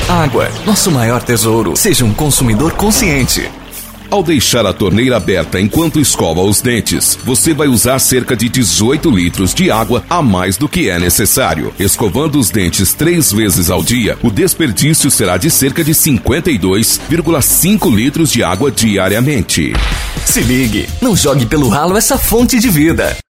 Água, nosso maior tesouro. Seja um consumidor consciente. Ao deixar a torneira aberta enquanto escova os dentes, você vai usar cerca de 18 litros de água a mais do que é necessário. Escovando os dentes 3 vezes ao dia, o desperdício será de cerca de 52,5 litros de água diariamente. Se ligue, não jogue pelo ralo essa fonte de vida.